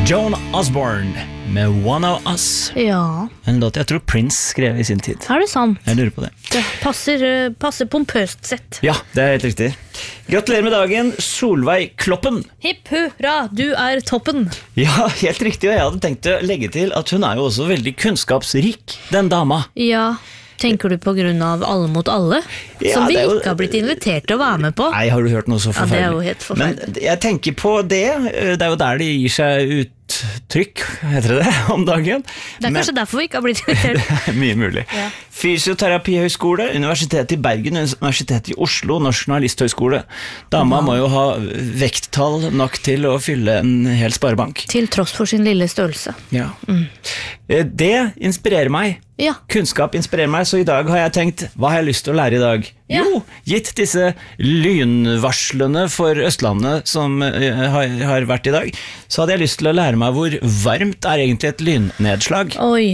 Joan Osborne med One of Us. Ja. En låt jeg tror Prince skrev I sin tid. Det sant? Jeg lurer på det. Det passer pompøst sett. Ja, det helt riktig. Gratulerer med dagen, Solveig Kloppen. Hipp hurra, du toppen. Ja, helt riktig, og jeg hadde tenkt å legge til at hun jo også veldig kunnskapsrik, den dama. Ja, tenker du på grunn av Alle mot alle? Ja, som vi jo... ikke har blitt invitert til å være med på. Nei, har du hørt noe så forferdelig? Ja, det jo helt forferdelig. Men jeg tenker på det, det jo der de gir seg uttrykk, heter det, om dagen. Det kanskje derfor vi ikke har blitt invitert. Mye mulig. Ja. Fysioterapihøgskole, Universitetet I Bergen, Universitetet I Oslo, Norsk Journalisthøgskole. Dama må jo ha vekttall nok til å fylle en hel sparebank. Til tross for sin lille størrelse. Ja. Det inspirerer meg. Ja. Kunnskap inspirerer meg, så I dag har jeg tenkt, hva har jeg lyst til å lære I dag? Ja. Jo, gitt disse lynvarslene for Østlandet som har vært I dag, så hadde jeg lyst til å lære meg hvor varmt egentlig et lynnedslag. Oi.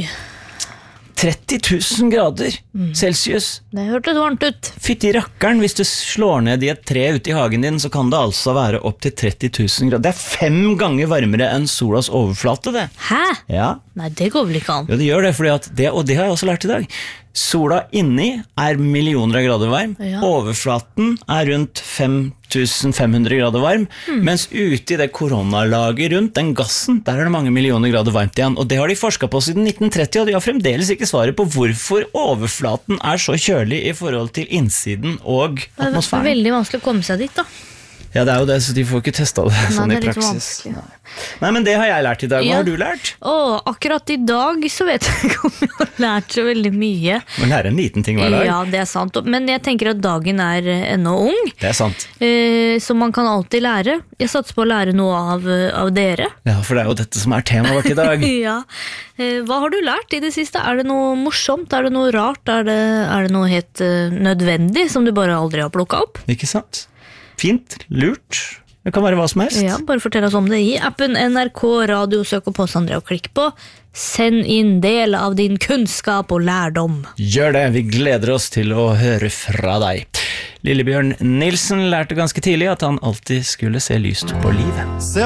30 000 grader Celsius. Det hørtes varmt ut. Fytti rakkeren, hvis du slår ned I et tre ute I hagen din, så kan det altså være opp til 30 000 grader. Det 5 ganger varmere enn solas overflate, det. Hæ? Ja. Nei, det går vel ikke an. Jo, det gjør det, fordi at og det har jeg også lært I dag. Sola inni millioner av grader varm. Ja. Overflaten rundt 5500 grader varm, mens ute I det koronalaget rundt, den gassen, der det mange millioner grader varmt igjen. Og det har de forsket på siden 1930, og de har fremdeles ikke svaret på hvorfor overflaten så kjølig I forhold til innsiden og atmosfæren. Det veldig vanskelig å komme seg dit da. Ja, det jo det, så de får ikke testet det sånn I praksis. Nei, men det har jeg lært I dag. Hva har du lært? Akkurat I dag så vet jeg ikke om jeg har lært så veldig mye. Man lærer en liten ting hver dag. Ja, det sant. Men jeg tenker at dagen ennå ung. Det sant. Så man kan alltid lære. Jeg satser på å lære noe av dere. Ja, for det jo dette som temaet vårt I dag. Ja. Hva har du lært I det siste? Det noe morsomt? Det noe rart? Det noe helt nødvendig som du bare aldri har plukket opp? Ikke sant? Fint, lurt. Det kan være hva som helst. Ja, bare fortell oss om det I appen NRK Radio. Søk opp oss André og klikk på. Send inn del av din kunnskap og lærdom. Gjør det, vi gleder oss til å høre fra deg. Lillebjørn Nilsen lærte ganske tidlig at han alltid skulle se lyst på livet.